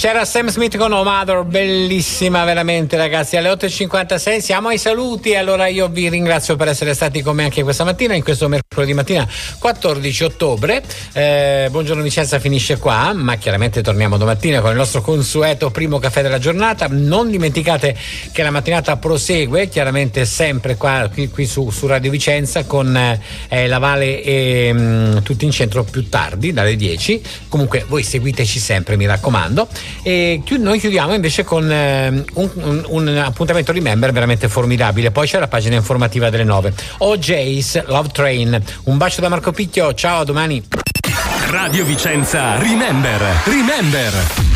C'era Sam Smith con Oh Mother, bellissima veramente ragazzi. Alle 8.56 siamo ai saluti, allora io vi ringrazio per essere stati con me anche questa mattina, in questo mercoledì mattina 14 ottobre. Buongiorno Vicenza finisce qua, ma chiaramente torniamo domattina con il nostro consueto primo caffè della giornata. Non dimenticate che la mattinata prosegue chiaramente sempre qua qui su Radio Vicenza con la Vale e tutti in centro più tardi dalle 10. Comunque voi seguiteci sempre, mi raccomando. E noi chiudiamo invece con un appuntamento Remember veramente formidabile. Poi c'è la pagina informativa delle 9. OJ's Love Train. Un bacio da Marco Picchio, ciao, a domani. Radio Vicenza Remember.